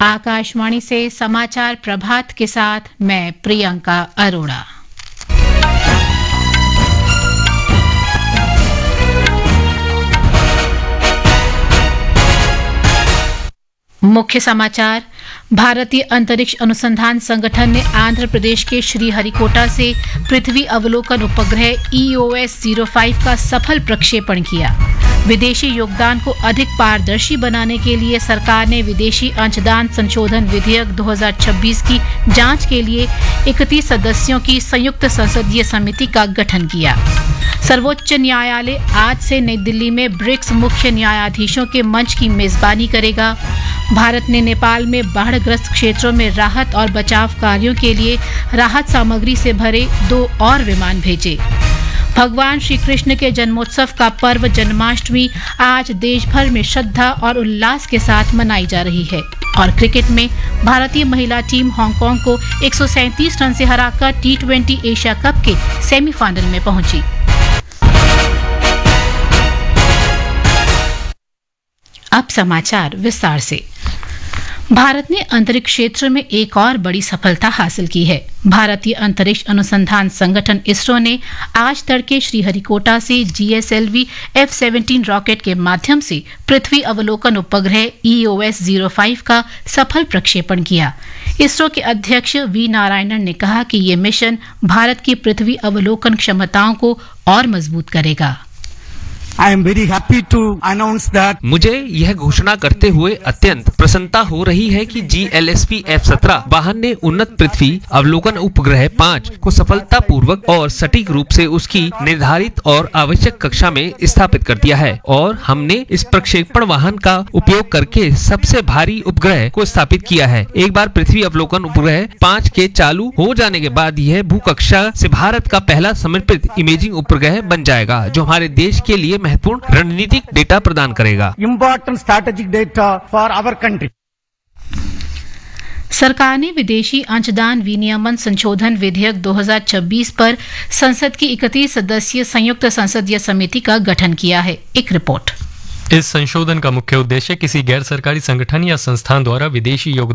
आकाशवाणी से समाचार प्रभात के साथ मैं प्रियंका अरोड़ा। मुख्य समाचार। भारतीय अंतरिक्ष अनुसंधान संगठन ने आंध्र प्रदेश के श्रीहरिकोटा से पृथ्वी अवलोकन उपग्रह EOS-05 का सफल प्रक्षेपण किया। विदेशी योगदान को अधिक पारदर्शी बनाने के लिए सरकार ने विदेशी अंशदान संशोधन विधेयक 2026 की जांच के लिए 31 सदस्यों की संयुक्त संसदीय समिति का गठन किया। सर्वोच्च न्यायालय आज से नई दिल्ली में ब्रिक्स मुख्य न्यायाधीशों के मंच की मेजबानी करेगा। भारत ने नेपाल में बाढ़ग्रस्त क्षेत्रों में राहत और बचाव कार्यों के लिए राहत सामग्री से भरे 2 और विमान भेजे। भगवान श्री कृष्ण के जन्मोत्सव का पर्व जन्माष्टमी आज देश भर में श्रद्धा और उल्लास के साथ मनाई जा रही है। और क्रिकेट में भारतीय महिला टीम हांगकांग को 137 रन से हराकर T20 एशिया कप के सेमीफाइनल में पहुंची। अब समाचार विस्तार से। भारत ने अंतरिक्ष क्षेत्र में एक और बड़ी सफलता हासिल की है। भारतीय अंतरिक्ष अनुसंधान संगठन इसरो ने आज तड़के श्रीहरिकोटा से GSLV F-17 रॉकेट के माध्यम से पृथ्वी अवलोकन उपग्रह EOS-05 का सफल प्रक्षेपण किया। इसरो के अध्यक्ष V नारायणन ने कहा कि ये मिशन भारत की पृथ्वी अवलोकन क्षमताओं को और मजबूत करेगा। I am very happy to announce that मुझे यह घोषणा करते हुए अत्यंत प्रसन्नता हो रही है कि GLSP F-17 वाहन ने उन्नत पृथ्वी अवलोकन उपग्रह 5 को सफलतापूर्वक और सटीक रूप से उसकी निर्धारित और आवश्यक कक्षा में स्थापित कर दिया है और हमने इस प्रक्षेपण वाहन का उपयोग करके सबसे भारी उपग्रह को स्थापित किया है। एक बार पृथ्वी अवलोकन उपग्रह 5 के चालू हो जाने के बाद यह भूकक्षा से भारत का पहला समर्पित इमेजिंग उपग्रह बन जाएगा, जो हमारे देश के लिए महत्वपूर्ण रणनीतिक डेटा प्रदान करेगा। important strategic data for our country. सरकार ने विदेशी अंशदान विनियमन संशोधन विधेयक 2026 पर संसद की 31 सदस्यीय संयुक्त संसदीय समिति का गठन किया है। एक रिपोर्ट। इस संशोधन का मुख्य उद्देश्य किसी गैर सरकारी संगठन या संस्थान द्वारा विदेशी योगदान